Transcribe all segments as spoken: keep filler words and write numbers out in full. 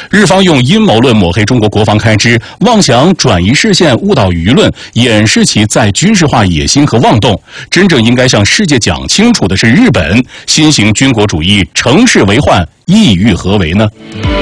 日方用阴谋论抹黑中国国防开支，妄想转移视线、误导舆论，掩饰其在军事化野心和妄动。真正应该向世界讲清楚的是，日本新型军国主义乘势为患，意欲何为呢？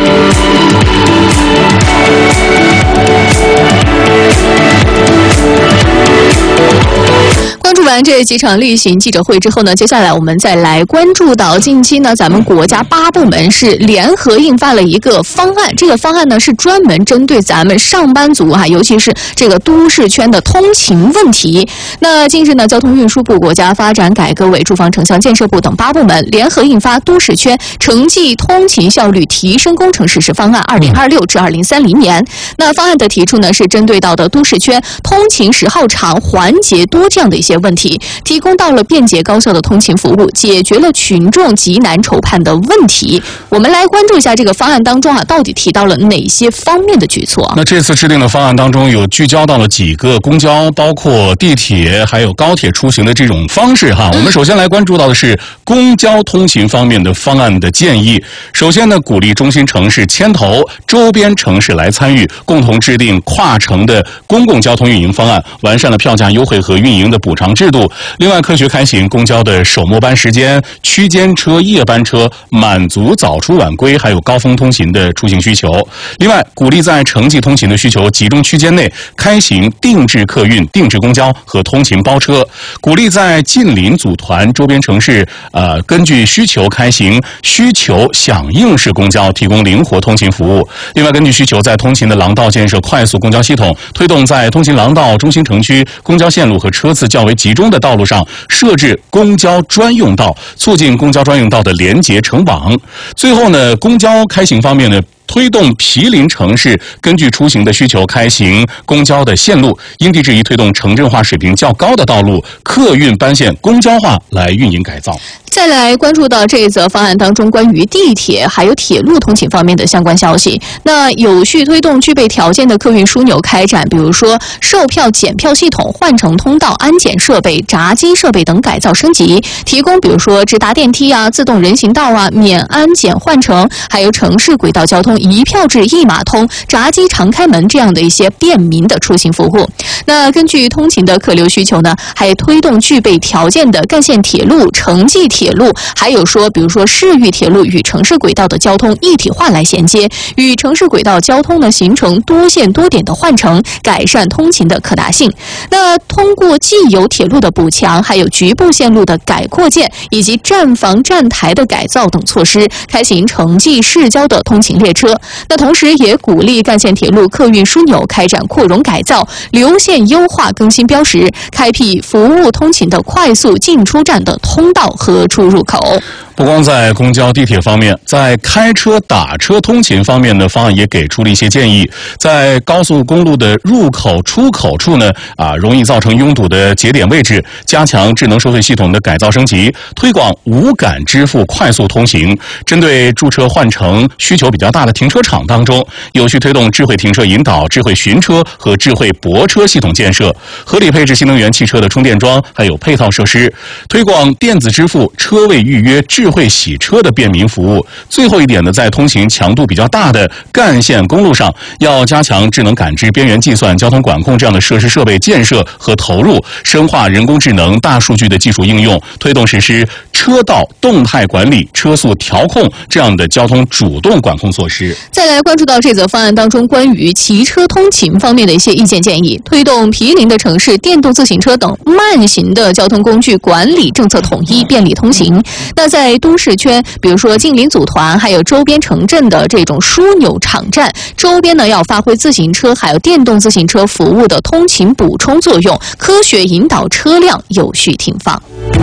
关注完这几场例行记者会之后呢，接下来我们再来关注到近期呢，咱们国家八部门是联合印发了一个方案，这个方案呢是专门针对咱们上班族啊，尤其是这个都市圈的通勤问题。那近日呢，交通运输部、国家发展改革委、住房城乡建设部等八部门联合印发《都市圈城际通勤效率提升工程实施方案（二零二六至二零三零年）》。那方案的提出呢，是针对到的都市圈通勤时耗长、环节多这样的一些问题，提供到了便捷高效的通勤服务，解决了群众急难愁盼的问题。我们来关注一下这个方案当中啊，到底提到了哪些方面的举措？ 那这次制定的方案当中，有聚焦到了几个公交、包括地铁还有高铁出行的这种方式哈。我们首先来关注到的是公交通勤方面的方案的建议。首先呢，鼓励中心城市牵头，周边城市来参与，共同制定跨城的公共交通运营方案，完善了票价优惠和运营的补偿制度。另外，科学开行公交的首末班时间、区间车、夜班车，满足早出晚归还有高峰通勤的出行需求。另外，鼓励在城际通勤的需求集中区间内开行定制客运、定制公交和通勤包车，鼓励在近邻组团周边城市，呃，根据需求开行需求响应式公交，提供灵活通勤服务。另外，根据需求，在通勤的廊道建设快速公交系统，推动在通勤廊道、中心城区、公交线路和车次较为集中的道路上设置公交专用道，促进公交专用道的联结成网。最后呢，公交开行方面呢，推动毗邻城市根据出行的需求开行公交的线路，因地制宜推动城镇化水平较高的道路客运班线公交化来运营改造。 再来关注到这一则方案当中关于地铁还有铁路通勤方面的相关消息。那有序推动具备条件的客运枢纽开展，比如说售票检票系统、换乘通道、安检设备、闸机设备等改造升级，提供比如说直达电梯啊、自动人行道啊、免安检换乘，还有城市轨道交通一票制一码通、闸机常开门这样的一些便民的出行服务。那根据通勤的客流需求呢，还推动具备条件的干线铁路、城际铁路，还有说比如说市域铁路与城市轨道的交通一体化来衔接，与城市轨道交通呢形成多线多点的换乘，改善通勤的可达性。那通过既有铁路的补强，还有局部线路的改扩建，以及站房站台的改造等措施，开行城际市郊的通勤列车。那同时也鼓励干线铁路客运枢纽开展扩容改造，流线优化更新标识，开辟服务通勤的快速进出站的通道和出入口。 不光在公交、地铁方面，在开车、打车通勤方面的方案也给出了一些建议。在高速公路的入口、出口处呢，啊，容易造成拥堵的节点位置，加强智能收费系统的改造升级，推广无感支付快速通行。针对驻车换乘需求比较大的停车场当中，有序推动智慧停车引导、智慧寻车和智慧泊车系统建设，合理配置新能源汽车的充电桩，还有配套设施，推广电子支付、车位预约、智慧洗车的便民服务。最后一点呢，在通行强度比较大的干线公路上，要加强智能感知、边缘计算、交通管控这样的设施设备建设和投入，深化人工智能、大数据的技术应用，推动实施车道动态管理、车速调控这样的交通主动管控措施。 再来关注到这则方案当中关于骑车通勤方面的一些意见建议，推动毗邻的城市电动自行车等慢行的交通工具管理政策统一，便利通行。那在都市圈，比如说近邻组团，还有周边城镇的这种枢纽场站，周边呢要发挥自行车还有电动自行车服务的通勤补充作用，科学引导车辆有序停放。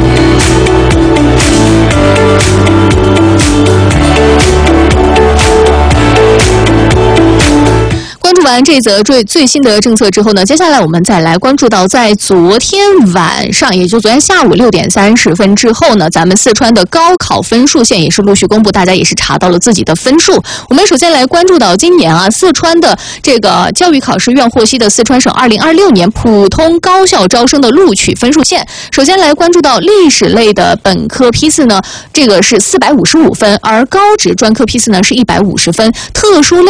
关注完这则最最新的政策之后呢，接下来我们再来关注到，在昨天晚上，也就昨天下午六点三十分之后呢，咱们四川的高考分数线也是陆续公布，大家也是查到了自己的分数。我们首先来关注到今年啊，四川的这个教育考试院获悉的四川省二零二六年普通高校招生的录取分数线。首先来关注到历史类的本科批次呢，这个是四百五十五分，而高职专科批次呢是一百五十分，特殊类